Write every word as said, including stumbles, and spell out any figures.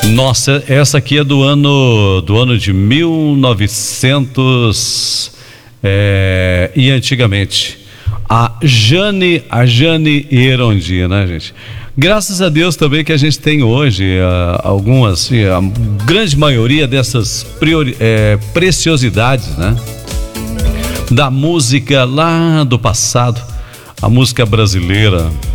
Nossa, essa aqui é do ano do ano de mil e novecentos é, e antigamente. A Jane, a Jane Erondina, gente. Graças a Deus também que a gente tem hoje uh, algumas, a grande maioria dessas priori, é, preciosidades, né? Da música lá do passado, a música brasileira.